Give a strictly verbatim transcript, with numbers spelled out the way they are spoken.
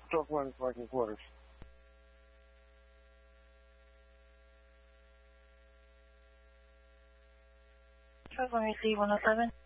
twelve one parking quarters. twelve one, receive one oh seven.